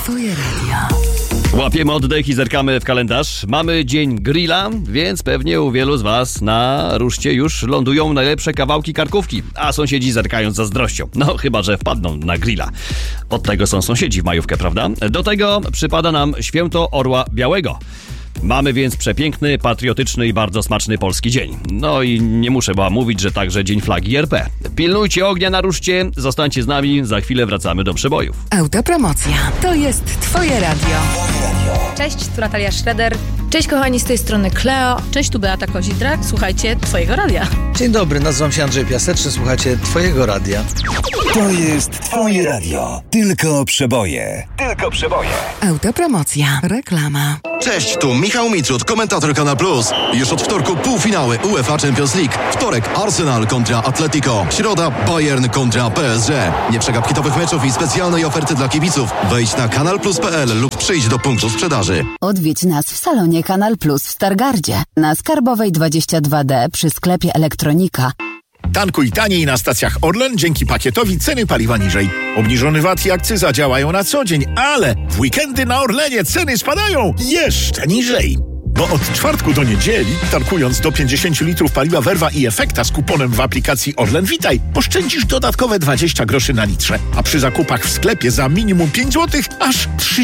Twoje radio. Łapiemy oddech i zerkamy w kalendarz. Mamy dzień grilla, więc pewnie u wielu z was na ruszcie już lądują najlepsze kawałki karkówki, a sąsiedzi zerkają z zazdrością. No, chyba że wpadną na grilla. Od tego są sąsiedzi w majówkę, prawda? Do tego przypada nam święto Orła Białego. Mamy więc przepiękny, patriotyczny i bardzo smaczny polski dzień. No i nie muszę chyba mówić, że także Dzień Flagi RP. Pilnujcie ognia na ruszcie, zostańcie z nami, za chwilę wracamy do przebojów. Autopromocja. To jest Twoje radio. Cześć, tu Natalia Schroeder. Cześć kochani, z tej strony Kleo. Cześć, tu Beata Kozidrak. Słuchajcie Twojego radia. Dzień dobry, nazywam się Andrzej Piaseczny, słuchajcie Twojego radia. To jest Twoje radio. Tylko przeboje. Tylko przeboje. Autopromocja. Reklama. Cześć, tu Michał Mitrud, komentator Kanal Plus. Już od wtorku półfinały UEFA Champions League. Wtorek Arsenal kontra Atletico. Środa Bayern kontra PSG. Nie przegap hitowych meczów i specjalnej oferty dla kibiców. Wejdź na kanalplus.pl lub przyjdź do punktu sprzedaży. Odwiedź nas w salonie Kanal Plus w Stargardzie na Skarbowej 22D przy sklepie Elektronika. Tankuj taniej na stacjach Orlen dzięki pakietowi ceny paliwa niżej. Obniżony VAT i akcyza działają na co dzień, ale w weekendy na Orlenie ceny spadają jeszcze niżej. Bo od czwartku do niedzieli, tankując do 50 litrów paliwa Verva i Efekta z kuponem w aplikacji Orlen Witaj, oszczędzisz dodatkowe 20 groszy na litrze, a przy zakupach w sklepie za minimum 5 zł aż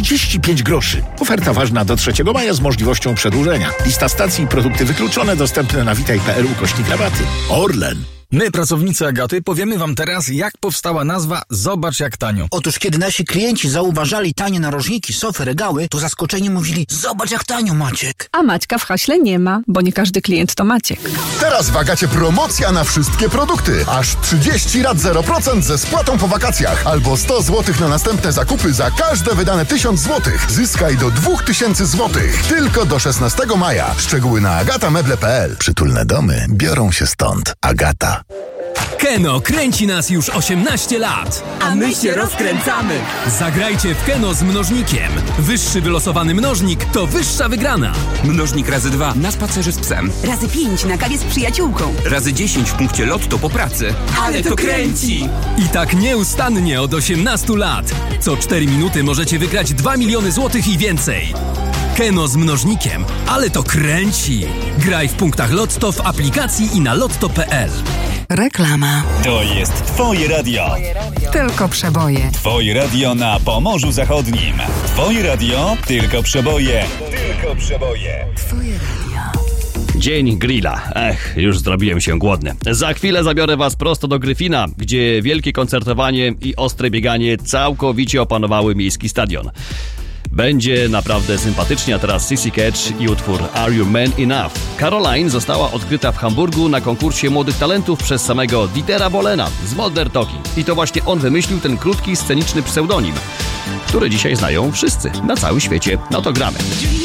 35 groszy. Oferta ważna do 3 maja z możliwością przedłużenia. Lista stacji i produkty wykluczone dostępne na witaj.pl/rabaty. Orlen. My, pracownicy Agaty, powiemy wam teraz, jak powstała nazwa Zobacz jak tanio. Otóż, kiedy nasi klienci zauważali tanie narożniki, sofy, regały, to zaskoczeni mówili: zobacz jak tanio, Maciek. A Maćka w haśle nie ma, bo nie każdy klient to Maciek. Teraz w Agacie promocja na wszystkie produkty. Aż 30 rat 0% ze spłatą po wakacjach. Albo 100 zł na następne zakupy za każde wydane 1000 zł. Zyskaj do 2000 zł. Tylko do 16 maja. Szczegóły na agatameble.pl. Przytulne domy biorą się stąd. Agata. Keno kręci nas już 18 lat. A my się rozkręcamy. Zagrajcie w Keno z mnożnikiem. Wyższy wylosowany mnożnik to wyższa wygrana. Mnożnik razy 2 na spacerze z psem. Razy 5 na kawie z przyjaciółką. Razy 10 w punkcie Lotto po pracy. Ale to kręci! I tak nieustannie od 18 lat. Co 4 minuty możecie wygrać 2 miliony złotych i więcej. Keno z mnożnikiem, ale to kręci. Graj w punktach Lotto w aplikacji i na lotto.pl. Reklama. To jest Twoje radio. Tylko przeboje. Twoje radio na Pomorzu Zachodnim. Twoje radio, tylko przeboje. Tylko przeboje. Twoje radio. Dzień grilla. Już zrobiłem się głodny. Za chwilę zabiorę was prosto do Gryfina, gdzie wielkie koncertowanie i ostre bieganie całkowicie opanowały miejski stadion. Będzie naprawdę sympatycznie, a teraz Sissy Catch i utwór Are You Man Enough? Caroline została odkryta w Hamburgu na konkursie młodych talentów przez samego Dietera Bohlena z Modern Talking. I to właśnie on wymyślił ten krótki, sceniczny pseudonim, który dzisiaj znają wszyscy na całym świecie. No to gramy.